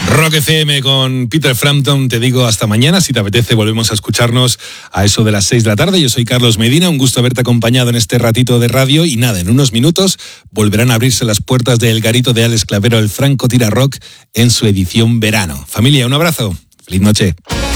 Rock FM con Peter Frampton. Te digo hasta mañana. Si te apetece, volvemos a escucharnos a eso de las 6 de la tarde. Yo soy Carlos Medina. Un gusto haberte acompañado en este ratito de radio. Y nada, en unos minutos volverán a abrirse las puertas del garito de Alex Clavero, el Franco Tira Rock, en su edición verano. Familia, un abrazo. Feliz noche.